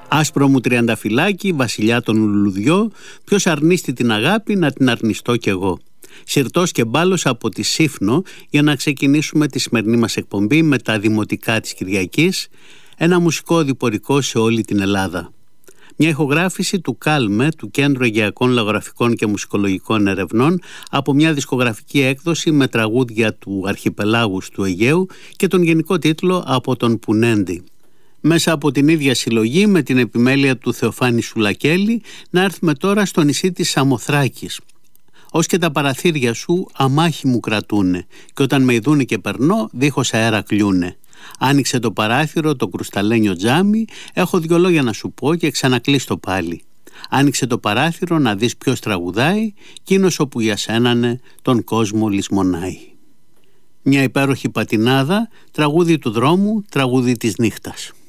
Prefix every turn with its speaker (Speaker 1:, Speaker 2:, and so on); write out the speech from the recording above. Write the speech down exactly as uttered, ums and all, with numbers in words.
Speaker 1: Άσπρο μου τριανταφυλάκι, βασιλιά των λουλουδιό, ποιος αρνίστη την αγάπη να την αρνιστώ κι εγώ. Συρτός και μπάλος από τη Σύφνο για να ξεκινήσουμε τη σημερινή μας εκπομπή με τα δημοτικά της Κυριακής, ένα μουσικό διπορικό σε όλη την Ελλάδα. Μια ηχογράφηση του ΚΑΛΜΕ, του Κέντρου Αιγαιακών Λαογραφικών και Μουσικολογικών Ερευνών, από μια δισκογραφική έκδοση με τραγούδια του Αρχιπελάγους του Αιγαίου και τον γενικό τίτλο «Από τον Πουνέντη». Μέσα από την ίδια συλλογή, με την επιμέλεια του Θεοφάνη Σουλακέλη, να έρθουμε τώρα στο νησί της Σαμοθράκης. «Ως και τα παραθύρια σου αμάχη μου κρατούνε, και όταν με ειδούνε και περνώ, δίχως αέρα κλούνε. Άνοιξε το παράθυρο, το κρουσταλένιο τζάμι, έχω δυο λόγια να σου πω και ξανακλείστο πάλι. Άνοιξε το παράθυρο να δεις ποιος τραγουδάει, κείνος όπου για σένανε τον κόσμο λησμονάει». Μια υπέροχη πατινάδα, τραγούδι του δρόμου, τραγούδι της νύχτας.